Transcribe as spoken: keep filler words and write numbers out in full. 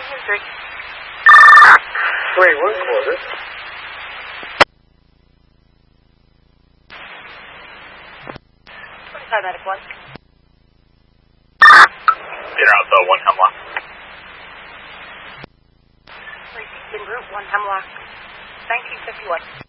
three. Three, one quarter. twenty-five medic one. Peter Alpha, one Hemlock. Three in group, one Hemlock. nineteen fifty-one.